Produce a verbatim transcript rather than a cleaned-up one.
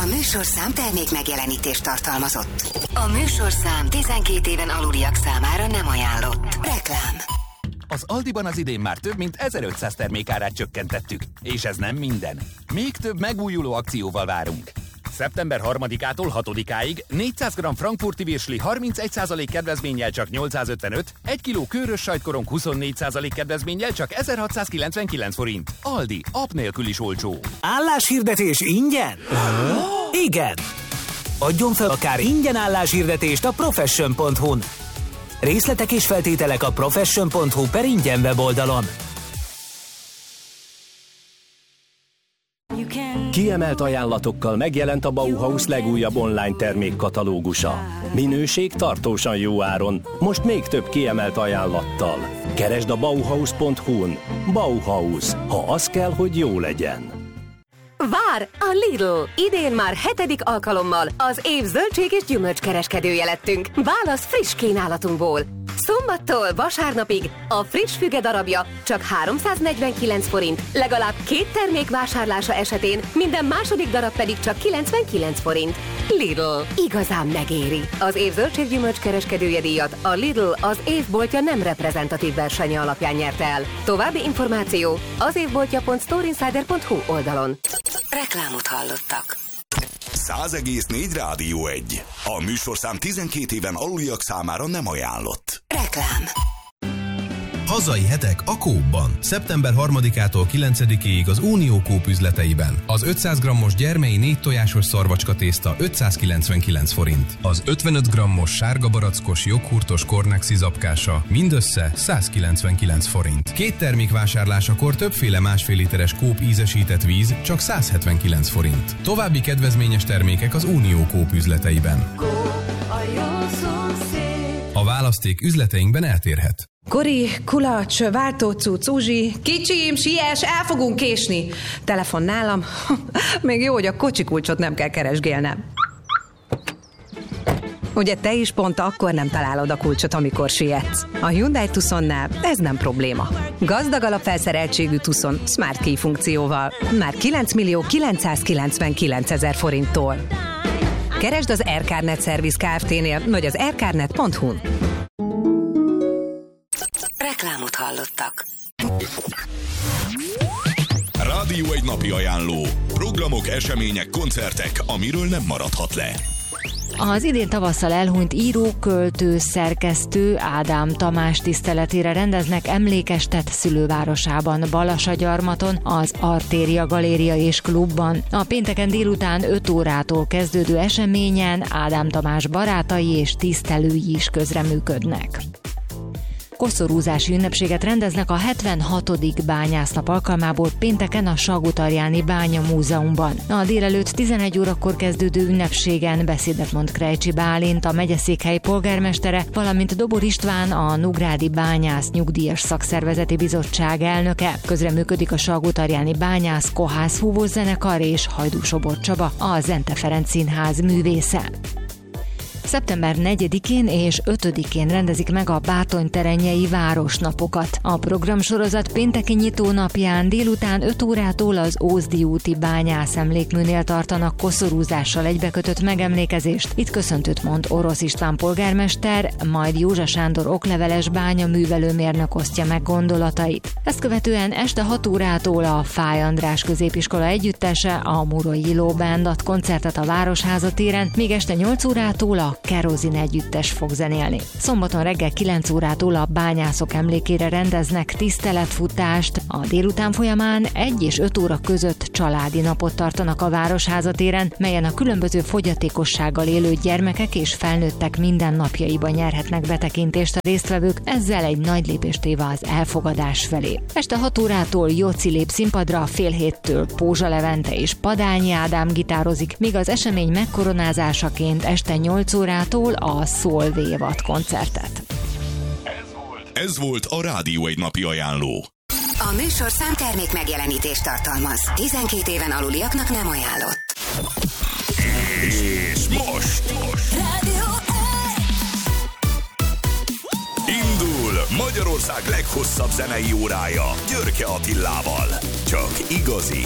műsorszám termék megjelenítést tartalmazott. A műsorszám tizenkét éven aluliak számára nem ajánlott. Reklám. Az Aldiban az idén már több mint ezerötszáz termékárát csökkentettük. És ez nem minden. Még több megújuló akcióval várunk. szeptember harmadikától hatodikáig négyszáz gramm frankfurti virsli harmincegy százalék kedvezménnyel csak nyolcszázötvenöt, egy kiló kőrös sajtkorong huszonnégy százalék kedvezménnyel csak ezerhatszázkilencvenkilenc forint. Aldi, app nélkül is olcsó. Álláshirdetés ingyen? Igen! Adjon fel akár ingyen álláshirdetést a profession pont hu-n. Részletek és feltételek a profession pont hu per ingyen weboldalon. Kiemelt ajánlatokkal megjelent a Bauhaus legújabb online termékkatalógusa. Minőség tartósan jó áron, most még több kiemelt ajánlattal. Keresd a bauhaus pont hu-n. Bauhaus, ha az kell, hogy jó legyen. Vár! A Lidl! Idén már hetedik alkalommal az év zöldség és gyümölcskereskedője lettünk. Válasz friss kínálatunkból! Szombattól vasárnapig a friss füge darabja csak háromszáznegyvenkilenc forint, legalább két termék vásárlása esetén minden második darab pedig csak kilencvenkilenc forint. Lidl. Igazán megéri. Az év zöldség-gyümölcs kereskedője díjat a Lidl az évboltja nem reprezentatív versenye alapján nyerte el. További információ az évboltja pont storeinsider pont hu oldalon. Reklámot hallottak. száz egész négy Rádió egy. A műsorszám tizenkét éven aluliak számára nem ajánlott. Reklám. Hazai hetek a Coopban. szeptember harmadikától kilencedikéig az Unió Coop üzleteiben. Az ötszáz grammos gyermei négy tojásos szarvacska tészta ötszázkilencvenkilenc forint. Az ötvenöt grammos sárga barackos joghurtos kornexi zapkása mindössze százkilencvenkilenc forint. Két termék vásárlásakor többféle másfél literes Coop ízesített víz csak száz hetvenkilenc forint. További kedvezményes termékek az Unió Coop üzleteiben. A választék üzleteinkben eltérhet. Kori, kulacs, váltócuc, Uzsi, kicsim, siess, el fogunk késni. Telefon nálam. Még jó, hogy a kocsikulcsot nem kell keresgélnem. Ugye te is pont akkor nem találod a kulcsot, amikor sietsz. A Hyundai Tucsonnál ez nem probléma. Gazdag alapfelszereltségű Tucson Smart Key funkcióval. Már kilenc millió kilencszázkilencvenkilenc ezer forinttól. Keresd az Aircarnet Service Kft-nél, vagy az aircarnet pont hu-n. Reklámot hallottak. Rádió egy napi ajánló. Programok, események, koncertek, amiről nem maradhat le. Az idén tavasszal elhunyt író, költő, szerkesztő Ádám Tamás tiszteletére rendeznek emlékestet szülővárosában, Balasagyarmaton, az Artéria Galéria és Klubban. A pénteken délután öt órától kezdődő eseményen Ádám Tamás barátai és tisztelői is közreműködnek. Koszorúzási ünnepséget rendeznek a hetvenhatodik bányásznap alkalmából pénteken a Salgótarjáni Bánya Múzeumban. A délelőtt tizenegy órakor kezdődő ünnepségen beszédet mond Krejcsi Bálint, a megyeszékhely polgármestere, valamint Dobor István, a Nugrádi Bányász Nyugdíjas Szakszervezeti Bizottság elnöke. Közreműködik a Salgótarjáni Bányász Kohász Fúvós Zenekar és Hajdú Sobor Csaba, a Zente Ferenc Színház művésze. szeptember negyedikén és ötödikén rendezik meg a Bátonyterenyei Városnapokat. A programsorozat pénteki nyitónapján délután öt órától az Ózdi úti bányász emlékműnél tartanak koszorúzással egybekötött megemlékezést. Itt köszöntőt mond Orosz István polgármester, majd Józsa Sándor okleveles bányaművelőmérnök osztja meg gondolatait. Ezt követően este hat órától a Fáy András középiskola együttese, a Muroyi Lóband ad koncertet a Városháza téren, míg este nyolc órától a Kerozin együttes fog zenélni. Szombaton reggel kilenc órától a bányászok emlékére rendeznek tiszteletfutást, a délután folyamán egy és öt óra között családi napot tartanak a Városháza téren, melyen a különböző fogyatékossággal élő gyermekek és felnőttek mindennapjaiban nyerhetnek betekintést a résztvevők, ezzel egy nagy lépést téve az elfogadás felé. Este hat órától Jóci lép színpadra, fél héttől Pózsa Levente és Padányi Ádám gitározik, míg az esemény megkoronázásaként este nyolc órától a Szolvé vad koncertet. Ez volt a Rádió egy napi ajánló. A műsorszám termék megjelenítést tartalmaz. tizenkét éven aluliaknak nem ajánlott. És most, most. Indul Magyarország leghosszabb zenei órája Györke Attilával. Csak igazi,